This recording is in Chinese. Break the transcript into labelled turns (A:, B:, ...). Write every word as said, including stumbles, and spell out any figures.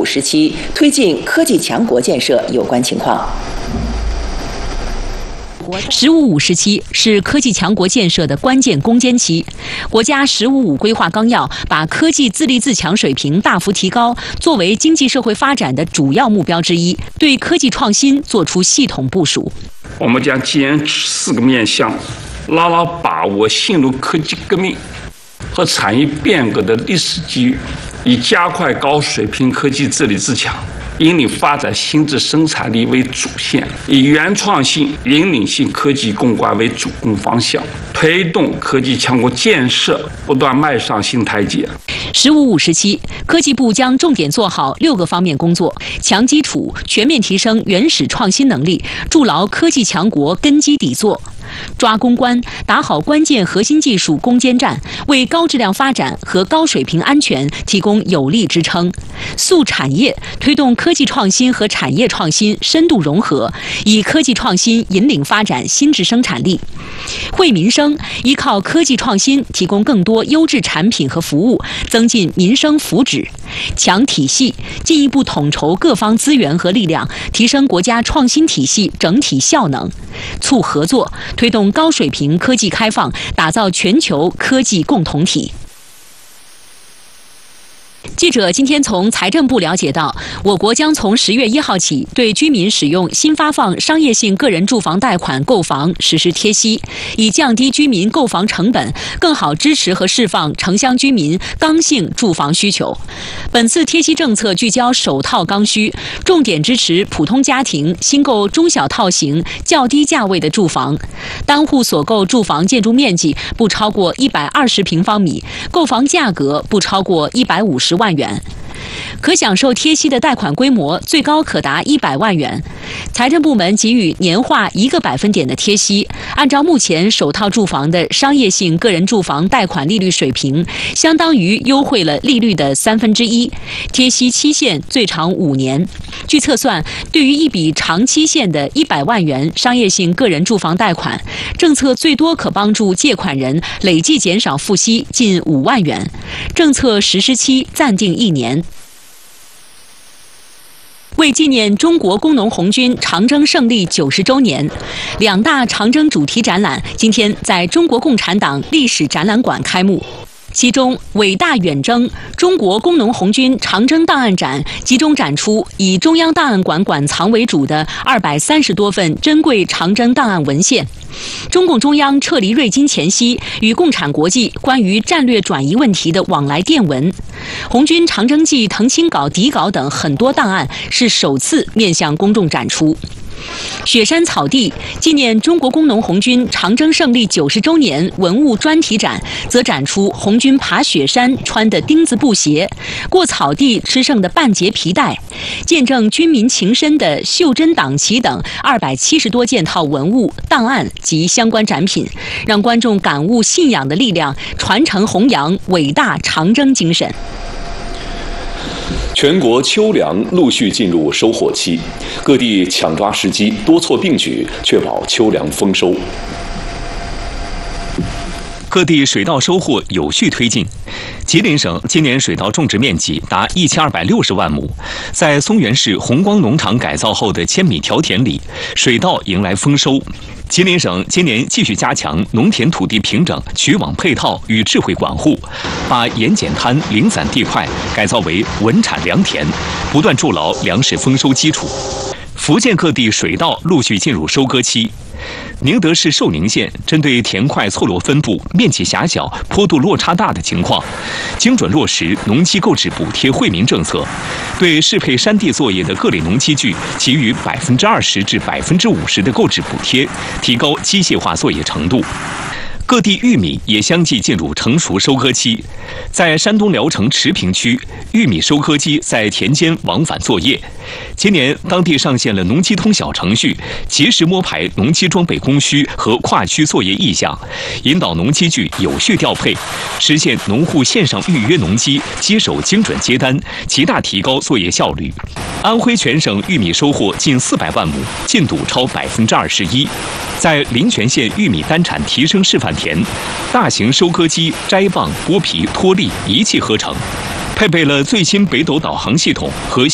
A: 时期推进科技强国建设有关情况。
B: 十五五时期是科技强国建设的关键攻坚期，国家“十五五”规划纲要把科技自立自强水平大幅提高作为经济社会发展的主要目标之一，对科技创新作出系统部署。
C: 我们将坚持四个面向，牢牢把握新入科技革命和产业变革的历史机遇，以加快高水平科技自立自强，引领发展新质生产力为主线，以原创性、引领性科技攻关为主攻方向，推动科技强国建设不断迈上新台阶。
B: 十五五时期，科技部将重点做好六个方面工作，强基础，全面提升原始创新能力，筑牢科技强国根基底座。抓攻关，打好关键核心技术攻坚战，为高质量发展和高水平安全提供有力支撑；塑产业，推动科技创新和产业创新深度融合，以科技创新引领发展新质生产力；惠民生，依靠科技创新提供更多优质产品和服务，增进民生福祉；强体系，进一步统筹各方资源和力量，提升国家创新体系整体效能；促合作，推动高水平科技开放，打造全球科技共同体。记者今天从财政部了解到，我国将从十月一号起，对居民使用新发放商业性个人住房贷款购房实施贴息，以降低居民购房成本，更好支持和释放城乡居民刚性住房需求。本次贴息政策聚焦首套刚需，重点支持普通家庭新购中小套型、较低价位的住房，单户所购住房建筑面积不超过一百二十平方米，购房价格不超过一百五十万元。可享受贴息的贷款规模最高可达一百万元，财政部门给予年化一个百分点的贴息，按照目前首套住房的商业性个人住房贷款利率水平，相当于优惠了利率的三分之一，贴息期限最长五年。据测算，对于一笔长期限的一百万元商业性个人住房贷款，政策最多可帮助借款人累计减少付息近五万元，政策实施期暂定一年。为纪念中国工农红军长征胜利九十周年，两大长征主题展览今天在中国共产党历史展览馆开幕。其中，伟大远征中国工农红军长征档案展集中展出以中央档案馆馆藏为主的二百三十多份珍贵长征档案文献，中共中央撤离瑞金前夕与共产国际关于战略转移问题的往来电文，红军长征记腾清稿底稿等很多档案是首次面向公众展出。雪山草地纪念中国工农红军长征胜利九十周年文物专题展，则展出红军爬雪山穿的钉子布鞋、过草地吃剩的半截皮带、见证军民情深的袖珍党旗等二百七十多件套文物档案及相关展品，让观众感悟信仰的力量，传承弘扬伟大长征精神。
D: 全国秋粮陆续进入收获期，各地抢抓时机，多措并举，确保秋粮丰收。
E: 各地水稻收获有序推进。吉林省今年水稻种植面积达一千二百六十万亩，在松原市红光农场改造后的千米条田里，水稻迎来丰收。吉林省今年继续加强农田土地平整、渠网配套与智慧管护，把盐碱滩零散地块改造为稳产良田，不断筑牢粮食丰收基础。福建各地水稻陆续进入收割期。宁德市寿宁县针对田块错落分布、面积狭小、坡度落差大的情况，精准落实农机购置补贴惠民政策，对适配山地作业的各类农机具给予百分之二十至百分之五十的购置补贴，提高机械化作业程度。各地玉米也相继进入成熟收割期，在山东聊城池平区，玉米收割机在田间往返作业。今年，当地上线了农机通小程序，及时摸排农机装备供需和跨区作业意向，引导农机具有序调配，实现农户线上预约农机，机手精准接单，极大提高作业效率。安徽全省玉米收获近四百万亩，进度超百分之二十一。在临泉县玉米单产提升示范田，大型收割机摘棒、剥皮、脱粒一气呵成，配备了最新北斗导航系统和